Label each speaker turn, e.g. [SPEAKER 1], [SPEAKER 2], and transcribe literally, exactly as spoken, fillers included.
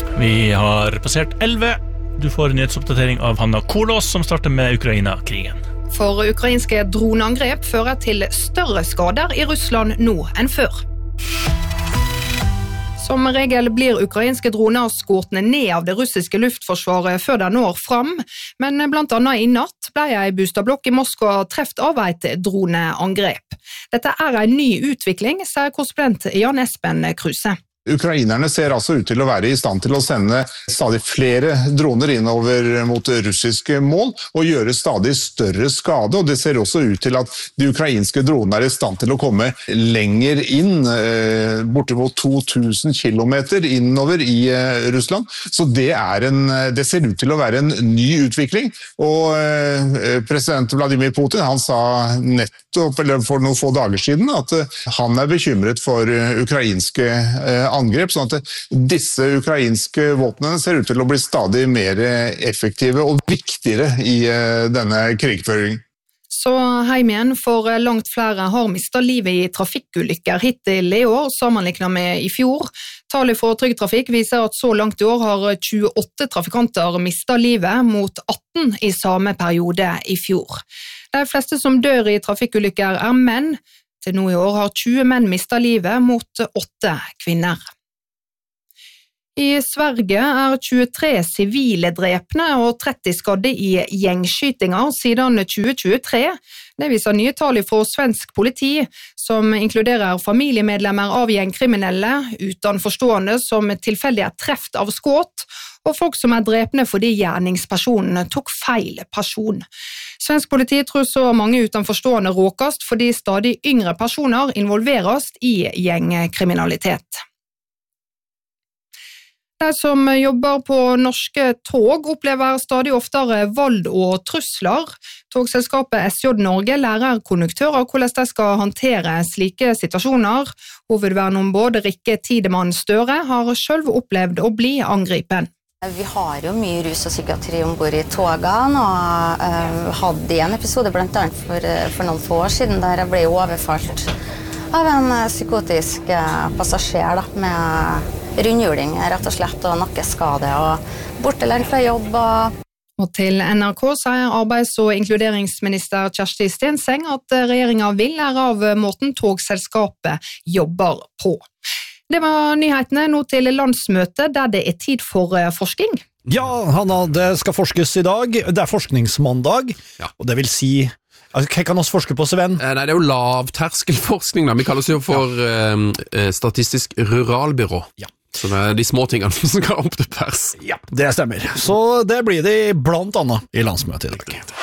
[SPEAKER 1] Vi har passert elleve. Du får en nyhetsoppdatering av Hanna Kolås, som starter med Ukraina-krigen.
[SPEAKER 2] For ukrainske droneangrep fører til større skader i Russland nå enn før. Som regel blir ukrainske droner skåret ned av det russiske luftforsvaret før de når fram, men blant annet i natt ble en boligblokk i Moskva treft av et droneangrep. Dette er en ny utvikling, sier korrespondent Jan Espen Kruse.
[SPEAKER 3] Ukrainerne ser altså ut til å være i stand til å sende stadig flere droner innover mot russiske mål og gjøre stadig større skade, og det ser også ut til at de ukrainske dronene er i stand til å komme lenger inn, bortimot to tusen kilometer innover i Russland. Så det, er en, det ser ut til å være en ny utvikling, og president Vladimir Putin han sa nettopp, eller for noen få dager siden, at han er bekymret for ukrainske angrep, sånn at disse ukrainske våpnene ser ut til å bli stadig mer effektive og viktigere i denne krigføringen.
[SPEAKER 2] Så heim igjen, for langt flere har mistet livet i trafikkulykker hittil i år, sammenlignet med i fjor. Tallet for Trygg Trafikk viser at så langt i år har tjueåtte trafikanter mistet livet, mot atten i samme periode i fjor. De fleste som dør i trafikkulykker er menn. Til nå i år har tjue menn mistet livet mot åtte kvinner. I Sverige er tjuetre sivile drepne og tretti skadde i gjengskytinger siden tjue tjuetre. Det viser nye tall fra svensk politi, som inkluderer familiemedlemmer av gjengkriminelle, utenforstående som tilfeldig er treft av skudd, og folk som er drepne fordi gjerningspersonen tok feil person. Svensk politi tror så mange utenforstående råkast fordi stadig yngre personer involveres i gjengkriminalitet. De som jobber på norske tog opplever stadig oftere vold og trusler. Togselskapet S J Norge lærer konduktører hvordan de skal håndtere slike situasjoner. Hovedverneombud Rikke Tidemann Støre har selv opplevd å bli angripen.
[SPEAKER 4] Vi har jo mye rus og psykiatri ombord i togene, og uh, hadde en episode blant annet for, for noen få år siden der jeg ble overfalt av en psykotisk uh, passasjer da, med rundhjuling, rett og slett, og nakkeskade, og bortelengt fra jobb. Og...
[SPEAKER 2] og til N R K sier arbeids- og inkluderingsminister Kjersti Stenseng at regjeringen vil lære av måten togselskapet jobber på. Det var nyhetene nå til landsmøtet, der det er tid for forskning.
[SPEAKER 5] Ja, Hanna, det skal forskes i dag. Det er forskningsmandag, ja. Og det vil si... Hva kan oss forske på, Sven?
[SPEAKER 6] Nei, det er jo lavterskelforskning, da. Vi kaller oss jo for ja. uh, Statistisk Ruralbyrå. Ja. Så det er de små tingene som skal opp til pers.
[SPEAKER 5] Ja, det stemmer. Så det blir det blant annet i landsmøtet i dag.